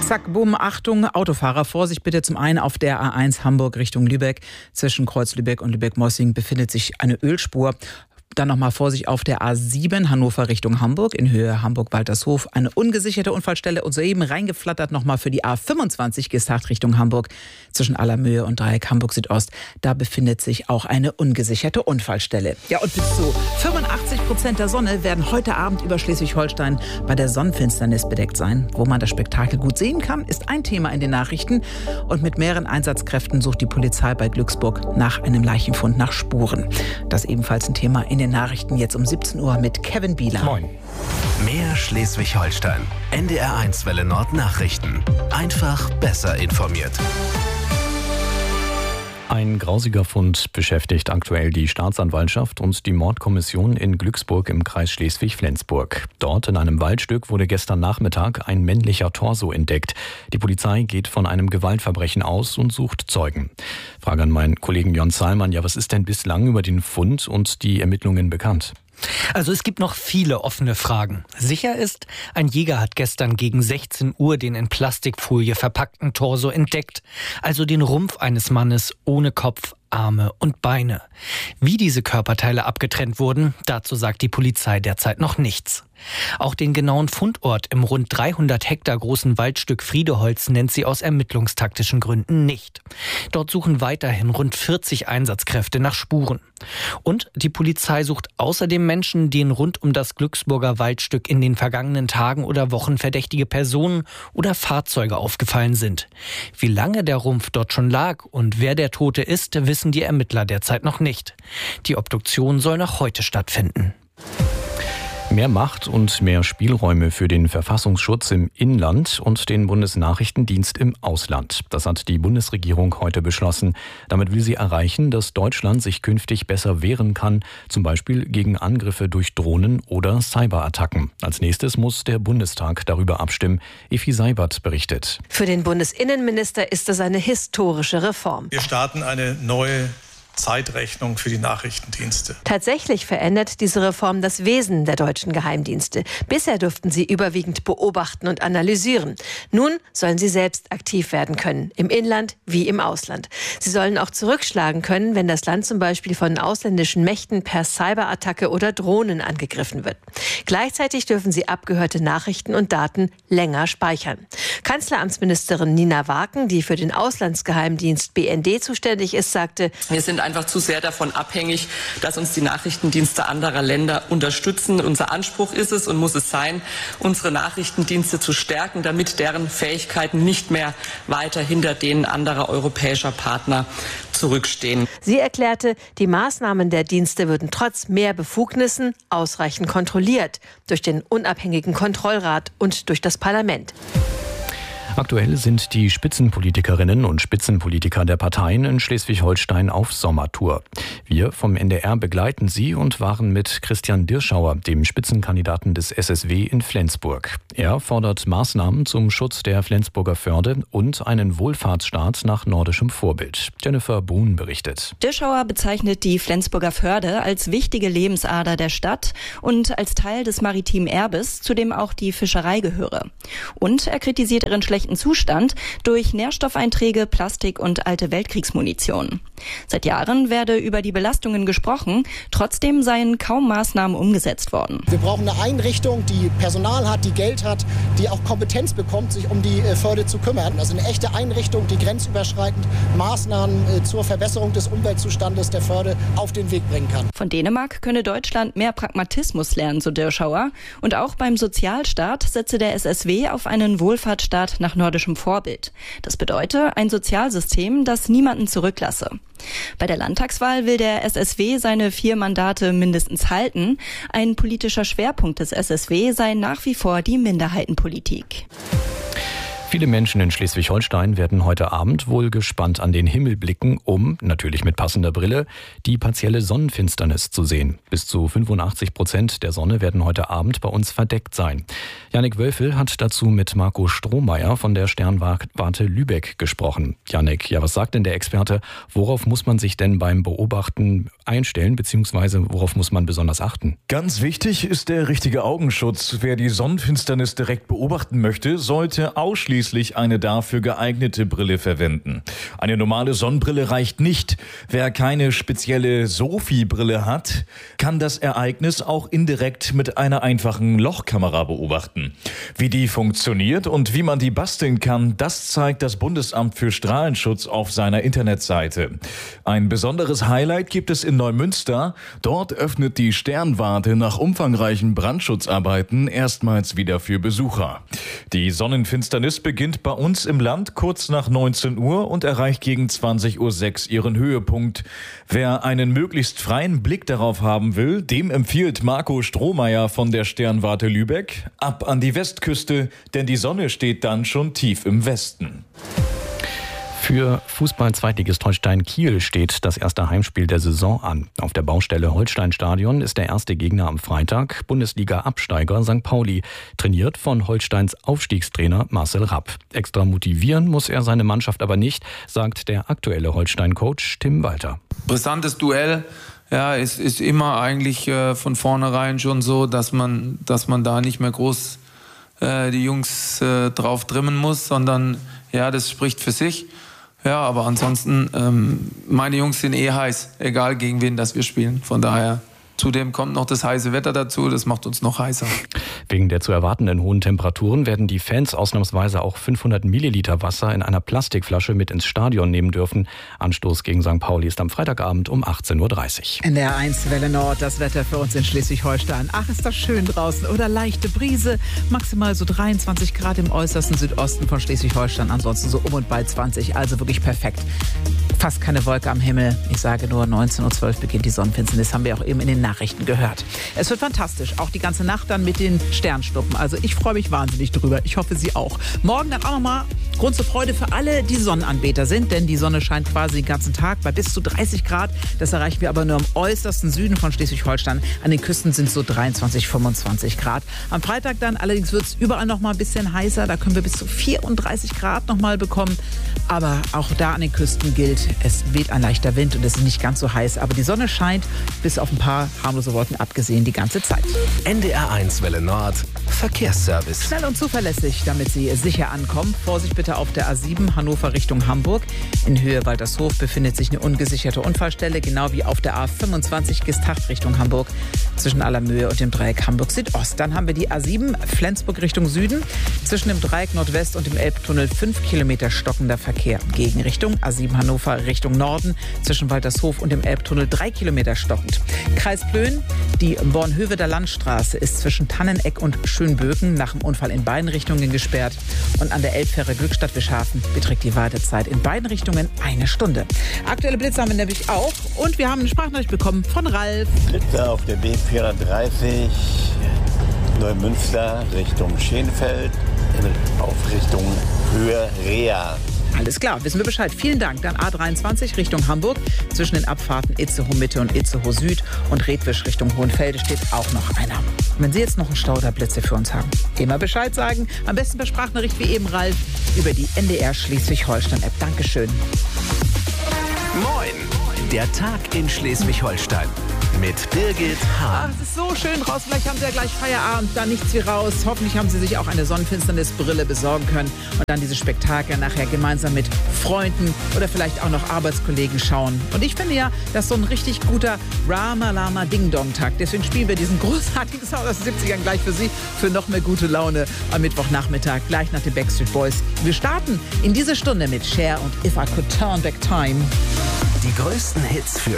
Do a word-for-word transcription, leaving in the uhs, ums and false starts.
Zack, bumm, Achtung, Autofahrer, Vorsicht bitte. Zum einen auf der A eins Hamburg Richtung Lübeck. Zwischen Kreuz Lübeck und Lübeck-Mossing befindet sich eine Ölspur. Dann nochmal Vorsicht auf der A sieben Hannover Richtung Hamburg in Höhe Hamburg-Waltershof. Eine ungesicherte Unfallstelle und soeben reingeflattert nochmal für die A fünfundzwanzig Gestacht Richtung Hamburg. Zwischen Allermöhe und Dreieck Hamburg Südost. Da befindet sich auch eine ungesicherte Unfallstelle. Ja, und bis zu fünfundachtzig Prozent der Sonne werden heute Abend über Schleswig-Holstein bei der Sonnenfinsternis bedeckt sein. Wo man das Spektakel gut sehen kann, ist ein Thema in den Nachrichten. Und mit mehreren Einsatzkräften sucht die Polizei bei Glücksburg nach einem Leichenfund, nach Spuren. Das ist ebenfalls ein Thema in den Nachrichten jetzt um siebzehn Uhr mit Kevin Bieler. Moin. Mehr Schleswig-Holstein. N D R eins Welle Nord Nachrichten. Einfach besser informiert. Ein grausiger Fund beschäftigt aktuell die Staatsanwaltschaft und die Mordkommission in Glücksburg im Kreis Schleswig-Flensburg. Dort in einem Waldstück wurde gestern Nachmittag ein männlicher Torso entdeckt. Die Polizei geht von einem Gewaltverbrechen aus und sucht Zeugen. Frage an meinen Kollegen Jon Zahlmann. Ja, was ist denn bislang über den Fund und die Ermittlungen bekannt? Also es gibt noch viele offene Fragen. Sicher ist, ein Jäger hat gestern gegen sechzehn Uhr den in Plastikfolie verpackten Torso entdeckt, also den Rumpf eines Mannes ohne Kopf, Arme und Beine. Wie diese Körperteile abgetrennt wurden, dazu sagt die Polizei derzeit noch nichts. Auch den genauen Fundort im rund dreihundert Hektar großen Waldstück Friedeholz nennt sie aus ermittlungstaktischen Gründen nicht. Dort suchen weiterhin rund vierzig Einsatzkräfte nach Spuren. Und die Polizei sucht außerdem Menschen, denen rund um das Glücksburger Waldstück in den vergangenen Tagen oder Wochen verdächtige Personen oder Fahrzeuge aufgefallen sind. Wie lange der Rumpf dort schon lag und wer der Tote ist, wissen die Ermittler derzeit noch nicht. Die Obduktion soll noch heute stattfinden. Mehr Macht und mehr Spielräume für den Verfassungsschutz im Inland und den Bundesnachrichtendienst im Ausland. Das hat die Bundesregierung heute beschlossen. Damit will sie erreichen, dass Deutschland sich künftig besser wehren kann, zum Beispiel gegen Angriffe durch Drohnen oder Cyberattacken. Als nächstes muss der Bundestag darüber abstimmen. Effi Seibert berichtet. Für den Bundesinnenminister ist es eine historische Reform. Wir starten eine neue Zeitrechnung für die Nachrichtendienste. Tatsächlich verändert diese Reform das Wesen der deutschen Geheimdienste. Bisher durften sie überwiegend beobachten und analysieren. Nun sollen sie selbst aktiv werden können, im Inland wie im Ausland. Sie sollen auch zurückschlagen können, wenn das Land zum Beispiel von ausländischen Mächten per Cyberattacke oder Drohnen angegriffen wird. Gleichzeitig dürfen sie abgehörte Nachrichten und Daten länger speichern. Kanzleramtsministerin Nina Waken, die für den Auslandsgeheimdienst B N D zuständig ist, sagte: Wir sind einfach zu sehr davon abhängig, dass uns die Nachrichtendienste anderer Länder unterstützen. Unser Anspruch ist es und muss es sein, unsere Nachrichtendienste zu stärken, damit deren Fähigkeiten nicht mehr weiter hinter denen anderer europäischer Partner zurückstehen. Sie erklärte, die Maßnahmen der Dienste würden trotz mehr Befugnissen ausreichend kontrolliert durch den unabhängigen Kontrollrat und durch das Parlament. Aktuell sind die Spitzenpolitikerinnen und Spitzenpolitiker der Parteien in Schleswig-Holstein auf Sommertour. Wir vom N D R begleiten sie und waren mit Christian Dirschauer, dem Spitzenkandidaten des S S W in Flensburg. Er fordert Maßnahmen zum Schutz der Flensburger Förde und einen Wohlfahrtsstaat nach nordischem Vorbild. Jennifer Bohn berichtet. Dirschauer bezeichnet die Flensburger Förde als wichtige Lebensader der Stadt und als Teil des maritimen Erbes, zu dem auch die Fischerei gehöre. Und er kritisiert ihren schlechten Zustand durch Nährstoffeinträge, Plastik und alte Weltkriegsmunition. Seit Jahren werde über die Belastungen gesprochen, trotzdem seien kaum Maßnahmen umgesetzt worden. Wir brauchen eine Einrichtung, die Personal hat, die Geld hat, die auch Kompetenz bekommt, sich um die Förde zu kümmern. Also eine echte Einrichtung, die grenzüberschreitend Maßnahmen zur Verbesserung des Umweltzustandes der Förde auf den Weg bringen kann. Von Dänemark könne Deutschland mehr Pragmatismus lernen, so Dirschauer. Und auch beim Sozialstaat setze der S S W auf einen Wohlfahrtsstaat nach nordischem Vorbild. Das bedeutet ein Sozialsystem, das niemanden zurücklasse. Bei der Landtagswahl will der S S W seine vier Mandate mindestens halten. Ein politischer Schwerpunkt des S S W sei nach wie vor die Minderheitenpolitik. Viele Menschen in Schleswig-Holstein werden heute Abend wohl gespannt an den Himmel blicken, um, natürlich mit passender Brille, die partielle Sonnenfinsternis zu sehen. Bis zu fünfundachtzig Prozent der Sonne werden heute Abend bei uns verdeckt sein. Jannik Wölfel hat dazu mit Marco Strohmeier von der Sternwarte Lübeck gesprochen. Jannik, ja, was sagt denn der Experte? Worauf muss man sich denn beim Beobachten einstellen, beziehungsweise worauf muss man besonders achten? Ganz wichtig ist der richtige Augenschutz. Wer die Sonnenfinsternis direkt beobachten möchte, sollte ausschließlich ausschließlich eine dafür geeignete Brille verwenden. Eine normale Sonnenbrille reicht nicht. Wer keine spezielle Sophie-Brille hat, kann das Ereignis auch indirekt mit einer einfachen Lochkamera beobachten. Wie die funktioniert und wie man die basteln kann, das zeigt das Bundesamt für Strahlenschutz auf seiner Internetseite. Ein besonderes Highlight gibt es in Neumünster. Dort öffnet die Sternwarte nach umfangreichen Brandschutzarbeiten erstmals wieder für Besucher. Die Sonnenfinsternis beginnt bei uns im Land kurz nach neunzehn Uhr und erreicht gegen zwanzig Uhr sechs ihren Höhepunkt. Wer einen möglichst freien Blick darauf haben will, dem empfiehlt Marco Strohmeier von der Sternwarte Lübeck ab an die Westküste, denn die Sonne steht dann schon tief im Westen. Für Fußball-Zweitligist Holstein Kiel steht das erste Heimspiel der Saison an. Auf der Baustelle Holstein-Stadion ist der erste Gegner am Freitag Bundesliga-Absteiger Sankt Pauli, trainiert von Holsteins Aufstiegstrainer Marcel Rapp. Extra motivieren muss er seine Mannschaft aber nicht, sagt der aktuelle Holstein-Coach Tim Walter. Brisantes Duell. Ja, es ist immer eigentlich äh, von vornherein schon so, dass man, dass man da nicht mehr groß äh, die Jungs äh, drauf trimmen muss, sondern ja, das spricht für sich. Ja, aber ansonsten, ähm, meine Jungs sind eh heiß, egal gegen wen das wir spielen. Von daher, zudem kommt noch das heiße Wetter dazu, das macht uns noch heißer. Wegen der zu erwartenden hohen Temperaturen werden die Fans ausnahmsweise auch fünfhundert Milliliter Wasser in einer Plastikflasche mit ins Stadion nehmen dürfen. Anstoß gegen Sankt Pauli ist am Freitagabend um achtzehn Uhr dreißig. In der eins Welle Nord, das Wetter für uns in Schleswig-Holstein. Ach, ist das schön draußen, oder? Leichte Brise, maximal so dreiundzwanzig Grad im äußersten Südosten von Schleswig-Holstein, ansonsten so um und bei zwanzig, also wirklich perfekt. Fast keine Wolke am Himmel. Ich sage nur, neunzehn Uhr zwölf beginnt die Sonnenfinsternis, haben wir auch eben in den Nachrichten gehört. Es wird fantastisch, auch die ganze Nacht dann mit den Sternschnuppen. Also ich freue mich wahnsinnig drüber. Ich hoffe, Sie auch. Morgen dann auch nochmal Grund zur Freude für alle, die Sonnenanbeter sind, denn die Sonne scheint quasi den ganzen Tag bei bis zu dreißig Grad. Das erreichen wir aber nur im äußersten Süden von Schleswig-Holstein. An den Küsten sind es so dreiundzwanzig, fünfundzwanzig Grad. Am Freitag dann allerdings wird es überall noch mal ein bisschen heißer. Da können wir bis zu vierunddreißig Grad noch mal bekommen. Aber auch da an den Küsten gilt, es weht ein leichter Wind und es ist nicht ganz so heiß. Aber die Sonne scheint, bis auf ein paar harmlose Wolken abgesehen, die ganze Zeit. N D R eins Welle Nord, Verkehrsservice. Schnell und zuverlässig, damit Sie sicher ankommen. Vorsicht bitte auf der A sieben Hannover Richtung Hamburg. In Höhe Waltershof befindet sich eine ungesicherte Unfallstelle, genau wie auf der A fünfundzwanzig Gestacht Richtung Hamburg zwischen Allermöhe und dem Dreieck Hamburg Südost. Dann haben wir die A sieben Flensburg Richtung Süden. Zwischen dem Dreieck Nordwest und dem Elbtunnel fünf Kilometer stockender Verkehr. Gegenrichtung A sieben Hannover Richtung Norden zwischen Waltershof und dem Elbtunnel drei Kilometer stockend. Kreis Plön, die Bornhöveder Landstraße ist zwischen Tanneneck und Schönböken nach dem Unfall in beiden Richtungen gesperrt. Und an der Elbfähre Glückstadt-Wischhafen beträgt die Wartezeit in beiden Richtungen eine Stunde. Aktuelle Blitze haben wir nämlich auch. Und wir haben eine Sprachnachricht bekommen von Ralf. Blitze auf der B vierhundertdreißig Neumünster Richtung Schenfeld auf Richtung Höhe Rea. Alles klar, wissen wir Bescheid. Vielen Dank. Dann A dreiundzwanzig Richtung Hamburg. Zwischen den Abfahrten Itzehoe Mitte und Itzehoe Süd und Redwisch Richtung Hohenfelde steht auch noch einer. Wenn Sie jetzt noch einen Stau oder Blitze für uns haben, immer Bescheid sagen. Am besten per Sprachnachricht wie eben Ralf über die N D R Schleswig-Holstein-App. Dankeschön. Moin, der Tag in Schleswig-Holstein. Mit Birgit Hahn. Ach, es ist so schön draußen. Vielleicht haben Sie ja gleich Feierabend, da nichts wie raus. Hoffentlich haben Sie sich auch eine Sonnenfinsternisbrille besorgen können und dann dieses Spektakel nachher gemeinsam mit Freunden oder vielleicht auch noch Arbeitskollegen schauen. Und ich finde ja, das ist so ein richtig guter Rama-Lama Ding-Dong-Tag. Deswegen spielen wir diesen großartigen Sound aus den siebzigern gleich für Sie, für noch mehr gute Laune am Mittwochnachmittag, gleich nach den Backstreet Boys. Wir starten in diese Stunde mit Cher und If I Could Turn Back Time. Die größten Hits für